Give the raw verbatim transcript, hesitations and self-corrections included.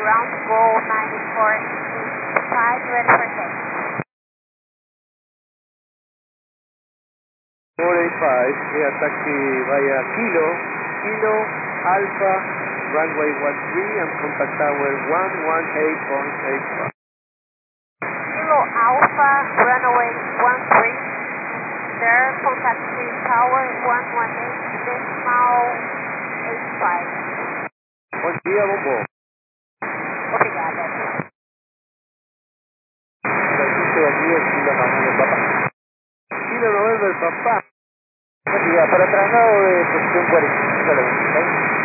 ground, go ninety-four eighty-five, ready for takeoff. four eighty-five, via taxi via Kilo, Kilo, Alpha, runway one three and contact tower one one eight point eight five. Kilo Alpha, runway one three, there, contact tower one one eight decimal eight five. Buen día, Bombo. Obrigada. Francisco de aquí es Kilo November, papá. Kilo November, papá. Buen día, para traslado de posición cuarenta y cinco a la veintiséis.